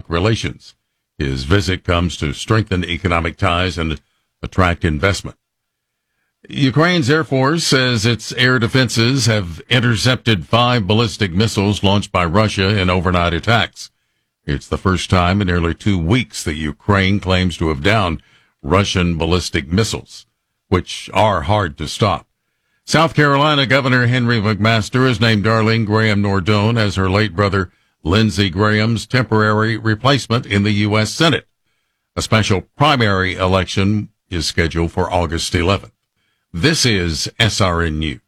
relations. His visit comes to strengthen economic ties and attract investment. Ukraine's Air Force says its air defenses have intercepted 5 ballistic missiles launched by Russia in overnight attacks. It's the first time in nearly 2 weeks that Ukraine claims to have downed Russian ballistic missiles, which are hard to stop. South Carolina Governor Henry McMaster has named Darlene Graham Nordone as her late brother Lindsey Graham's temporary replacement in the U.S. Senate. A special primary election is scheduled for August 11th. This is SRN News.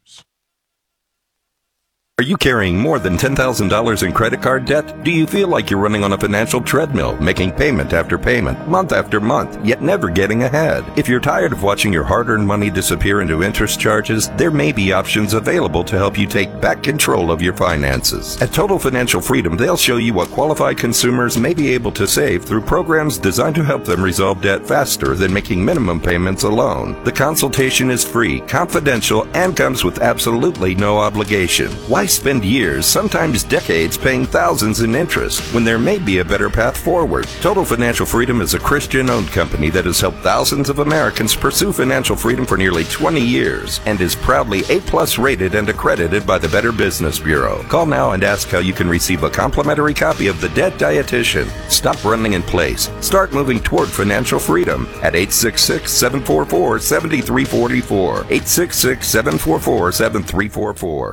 Are you carrying more than $10,000 in credit card debt? Do you feel like you're running on a financial treadmill, making payment after payment, month after month, yet never getting ahead? If you're tired of watching your hard-earned money disappear into interest charges, there may be options available to help you take back control of your finances. At Total Financial Freedom, they'll show you what qualified consumers may be able to save through programs designed to help them resolve debt faster than making minimum payments alone. The consultation is free, confidential, and comes with absolutely no obligation. Why spend years, sometimes decades, paying thousands in interest when there may be a better path forward? Total Financial Freedom is a Christian-owned company that has helped thousands of Americans pursue financial freedom for nearly 20 years and is proudly A+ rated and accredited by the Better Business Bureau. Call now and ask how you can receive a complimentary copy of The Debt Dietitian. Stop running in place. Start moving toward financial freedom at 866-744-7344. 866-744-7344.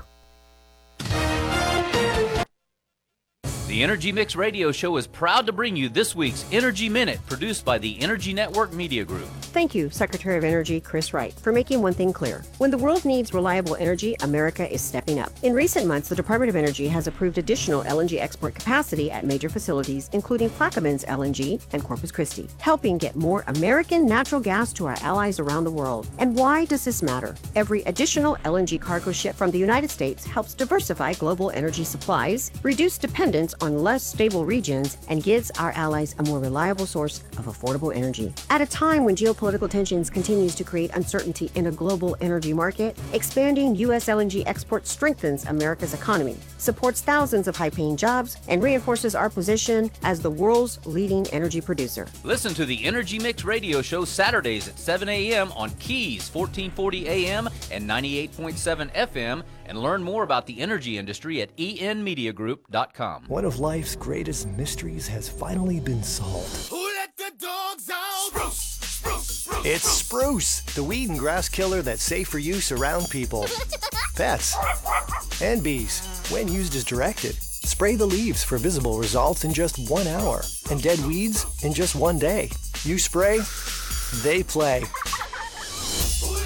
The Energy Mix Radio Show is proud to bring you this week's Energy Minute, produced by the Energy Network Media Group. Thank you, Secretary of Energy Chris Wright, for making one thing clear. When the world needs reliable energy, America is stepping up. In recent months, the Department of Energy has approved additional LNG export capacity at major facilities, including Plaquemines LNG and Corpus Christi, helping get more American natural gas to our allies around the world. And why does this matter? Every additional LNG cargo ship from the United States helps diversify global energy supplies, reduce dependence on less stable regions, and gives our allies a more reliable source of affordable energy. At a time when geopolitical tensions continues to create uncertainty in a global energy market, expanding U.S. LNG exports strengthens America's economy, supports thousands of high-paying jobs, and reinforces our position as the world's leading energy producer. Listen to the Energy Mix Radio Show Saturdays at 7 a.m. on Keys 1440 a.m. and 98.7 FM, and learn more about the energy industry at enmediagroup.com. One of life's greatest mysteries has finally been solved. Who let the dogs out? Spruce, spruce, spruce. It's Spruce, the weed and grass killer that's safe for use around people, pets, and bees, when used as directed. Spray the leaves for visible results in just 1 hour, and dead weeds in just 1 day. You spray, they play.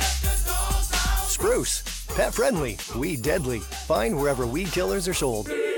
Spruce, pet friendly, weed deadly. Find wherever weed killers are sold.